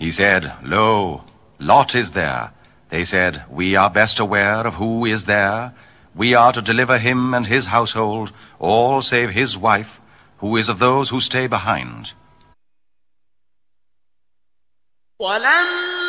He said, Lo, Lot is there. They said, We are best aware of who is there. We are to deliver him and his household, all save his wife, who is of those who stay behind.